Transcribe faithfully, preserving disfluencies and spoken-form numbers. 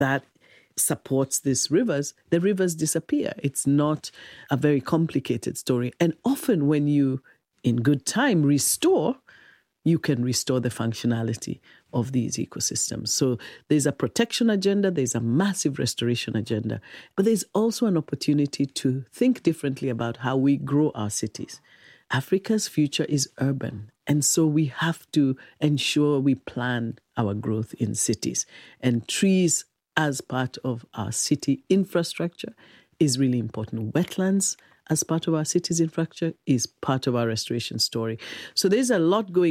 that supports these rivers, the rivers disappear. It's not a very complicated story. And often when you, in good time, restore, you can restore the functionality of these ecosystems. So there's a protection agenda, there's a massive restoration agenda, but there's also an opportunity to think differently about how we grow our cities. Africa's future is urban, and so we have to ensure we plan our growth in cities. And trees as part of our city infrastructure is really important. Wetlands as part of our city's infrastructure is part of our restoration story. So there's a lot going